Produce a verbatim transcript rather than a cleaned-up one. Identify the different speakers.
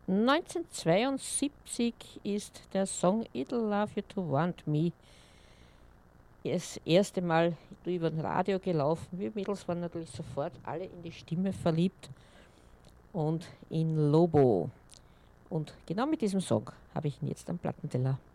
Speaker 1: neunzehnhundertzweiundsiebzig ist der Song It'll Love You to Want Me das erste Mal über den Radio gelaufen. Wir Mädels waren natürlich sofort alle in die Stimme verliebt und in Lobo. Und genau mit diesem Song habe ich ihn jetzt am Plattenteller.